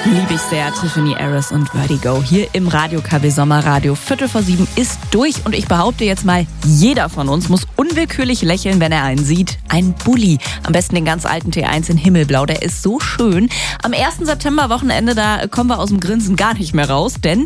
Liebe ich sehr, Tiffany Harris und Vertigo hier im Radio KW Sommerradio. 6:45 ist durch und ich behaupte jetzt mal, jeder von uns muss unwillkürlich lächeln, wenn er einen sieht. Ein Bulli, am besten den ganz alten T1 in Himmelblau, der ist so schön. Am 1. September Wochenende, da kommen wir aus dem Grinsen gar nicht mehr raus, denn